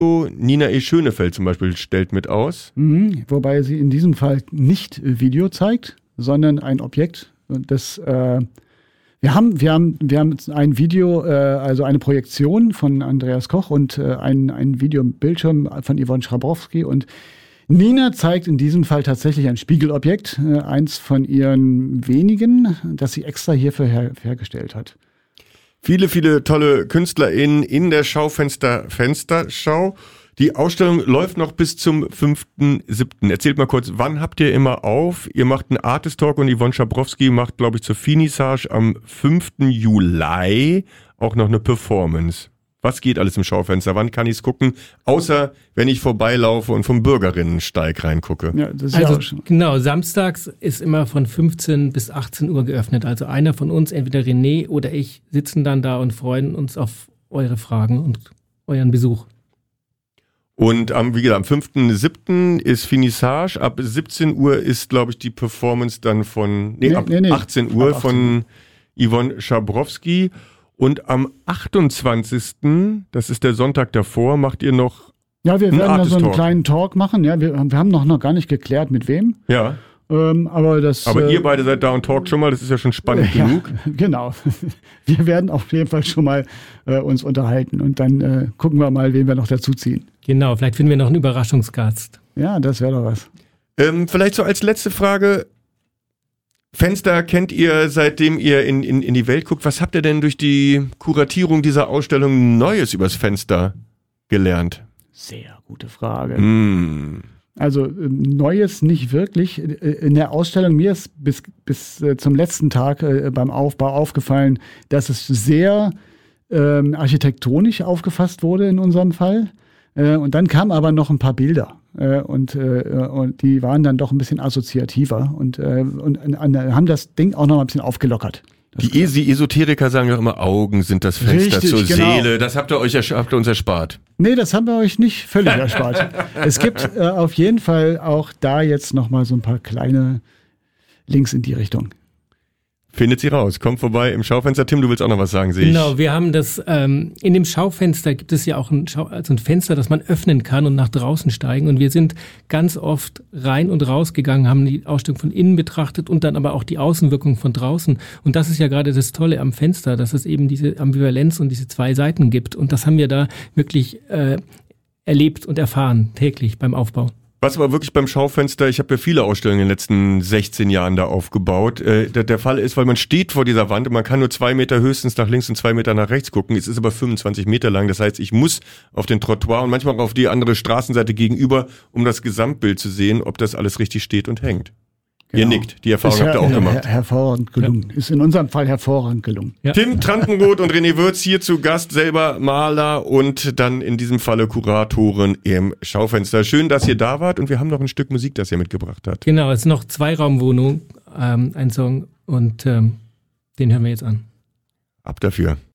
Nina E. Schönefeld zum Beispiel stellt mit aus. Wobei sie in diesem Fall nicht Video zeigt, sondern ein Objekt. Das, wir haben ein Video, also eine Projektion von Andreas Koch und ein Videobildschirm von Yvonne Schrabrowski. Und Nina zeigt in diesem Fall tatsächlich ein Spiegelobjekt, eins von ihren wenigen, das sie extra hierfür hergestellt hat. Viele, viele tolle KünstlerInnen in der Schaufensterschau. Die Ausstellung läuft noch bis zum 5.7. Erzählt mal kurz, wann habt ihr immer auf? Ihr macht einen Artist Talk und Yvonne Schabrowski macht, glaube ich, zur Finissage am 5. Juli auch noch eine Performance. Was geht alles im Schaufenster? Wann kann ich es gucken? Außer, wenn ich vorbeilaufe und vom Bürgerinnensteig reingucke. Ja, das ist also ja auch schon. Genau, samstags ist immer von 15 bis 18 Uhr geöffnet. Also einer von uns, entweder René oder ich, sitzen dann da und freuen uns auf eure Fragen und euren Besuch. Und wie gesagt, am 5.7. ist Finissage. Ab 17 Uhr ist, glaube ich, die Performance dann von, ab 18 Uhr von Yvonne Schabrowski. Und am 28., das ist der Sonntag davor, macht ihr noch Ja, wir werden da so einen Talk. kleinen Talk machen. Ja, wir haben noch gar nicht geklärt, mit wem. Ja. Aber ihr beide seid da und talkt schon mal, das ist ja schon spannend genug. Genau. Wir werden auf jeden Fall schon mal uns unterhalten und dann gucken wir mal, wen wir noch dazu ziehen. Genau, vielleicht finden wir noch einen Überraschungsgast. Ja, das wäre doch was. Vielleicht so als letzte Frage. Fenster kennt ihr, seitdem ihr in die Welt guckt. Was habt ihr denn durch die Kuratierung dieser Ausstellung Neues übers Fenster gelernt? Sehr gute Frage. Also Neues nicht wirklich. In der Ausstellung, mir ist bis zum letzten Tag beim Aufbau aufgefallen, dass es sehr architektonisch aufgefasst wurde in unserem Fall. Und dann kamen aber noch ein paar Bilder. Und die waren dann doch ein bisschen assoziativer und haben das Ding auch noch ein bisschen aufgelockert. Die Esoteriker sagen ja immer, Augen sind das Fenster zur Seele. Das habt ihr uns erspart. Nee, das haben wir euch nicht völlig erspart. Es gibt auf jeden Fall auch da jetzt nochmal so ein paar kleine Links in die Richtung. Findet sie raus. Kommt vorbei im Schaufenster. Tim, du willst auch noch was sagen, sehe ich. Genau, wir haben das, in dem Schaufenster gibt es ja auch ein Fenster, das man öffnen kann und nach draußen steigen. Und wir sind ganz oft rein und raus gegangen, haben die Ausstellung von innen betrachtet und dann aber auch die Außenwirkung von draußen. Und das ist ja gerade das Tolle am Fenster, dass es eben diese Ambivalenz und diese zwei Seiten gibt. Und das haben wir da wirklich erlebt und erfahren, täglich beim Aufbau. Was aber wirklich beim Schaufenster, ich habe ja viele Ausstellungen in den letzten 16 Jahren da aufgebaut, der Fall ist, weil man steht vor dieser Wand und man kann nur 2 Meter höchstens nach links und 2 Meter nach rechts gucken. Es ist aber 25 Meter lang, das heißt, ich muss auf den Trottoir und manchmal auch auf die andere Straßenseite gegenüber, um das Gesamtbild zu sehen, ob das alles richtig steht und hängt. Ihr nickt, die Erfahrung habt ihr auch gemacht. Hervorragend gelungen. Ja. Ist in unserem Fall hervorragend gelungen. Ja. Tim Trankenroth und René Würz hier zu Gast, selber Maler und dann in diesem Falle Kuratoren im Schaufenster. Schön, dass ihr da wart und wir haben noch ein Stück Musik, das ihr mitgebracht habt. Genau, es ist noch Zweiraumwohnung, ein Song und den hören wir jetzt an. Ab dafür.